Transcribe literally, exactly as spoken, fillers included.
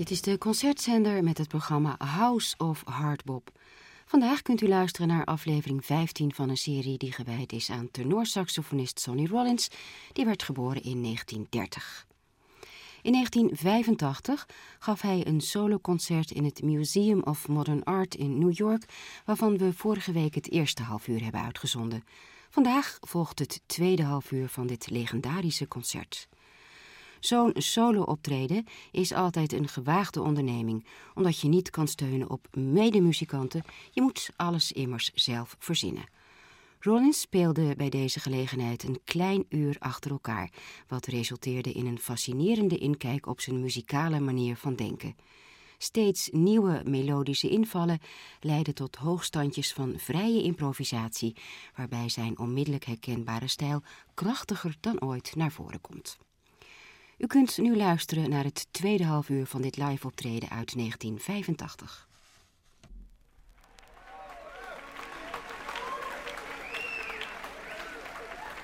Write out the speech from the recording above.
Dit is de concertzender met het programma House of Hardbop. Vandaag kunt u luisteren naar aflevering vijftien van een serie die gewijd is aan tenorsaxofonist Sonny Rollins. Die werd geboren in negentien dertig. In negentien vijfentachtig gaf hij een soloconcert in het Museum of Modern Art in New York, waarvan we vorige week het eerste halfuur hebben uitgezonden. Vandaag volgt het tweede halfuur van dit legendarische concert. Zo'n solo-optreden is altijd een gewaagde onderneming, omdat je niet kan steunen op medemuzikanten. Je moet alles immers zelf verzinnen. Rollins speelde bij deze gelegenheid een klein uur achter elkaar, wat resulteerde in een fascinerende inkijk op zijn muzikale manier van denken. Steeds nieuwe melodische invallen leiden tot hoogstandjes van vrije improvisatie, waarbij zijn onmiddellijk herkenbare stijl krachtiger dan ooit naar voren komt. U kunt nu luisteren naar het tweede halfuur van dit live optreden uit negentien vijfentachtig.